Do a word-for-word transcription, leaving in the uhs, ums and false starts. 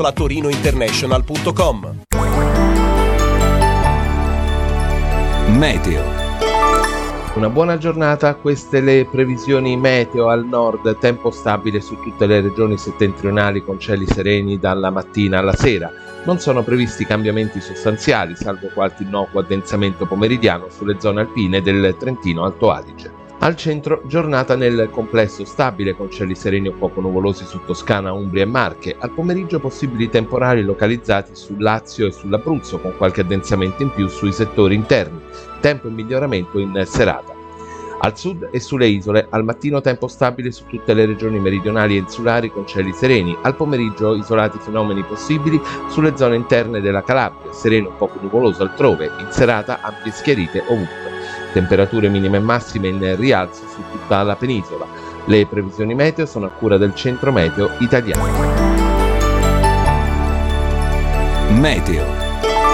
la torino international punto com. Meteo. Una buona giornata, queste le previsioni meteo. Al nord, tempo stabile su tutte le regioni settentrionali con cieli sereni dalla mattina alla sera. Non sono previsti cambiamenti sostanziali, salvo qualche innocuo addensamento pomeridiano sulle zone alpine del Trentino Alto Adige. Al centro, giornata nel complesso stabile con cieli sereni o poco nuvolosi su Toscana, Umbria e Marche. Al pomeriggio possibili temporali localizzati sul Lazio e sull'Abruzzo con qualche addensamento in più sui settori interni. Tempo in miglioramento in serata. Al sud e sulle isole, al mattino tempo stabile su tutte le regioni meridionali e insulari con cieli sereni, al pomeriggio isolati fenomeni possibili sulle zone interne della Calabria, sereno o poco nuvoloso altrove, in serata ampie schiarite ovunque. Temperature minime e massime in rialzo su tutta la penisola. Le previsioni meteo sono a cura del Centro Meteo Italiano. Meteo.